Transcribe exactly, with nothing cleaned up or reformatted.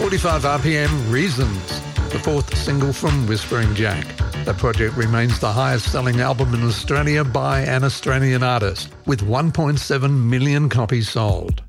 forty-five R P M, Reasons, the fourth single from Whispering Jack. The project remains the highest-selling album in Australia by an Australian artist, with one point seven million copies sold.